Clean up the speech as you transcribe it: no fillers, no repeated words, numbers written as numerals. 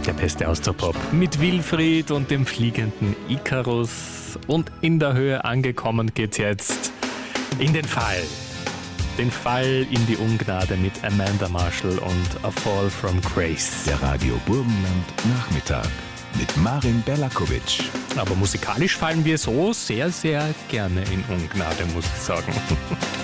Der Beste aus der Pop mit Wilfried und dem fliegenden Icarus. Und in der Höhe angekommen geht's jetzt in den Fall. Den Fall in die Ungnade mit Amanda Marshall und A Fall from Grace. Der Radio Burgenland Nachmittag mit Marin Berlakovic. Aber musikalisch fallen wir so sehr, sehr gerne in Ungnade, muss ich sagen.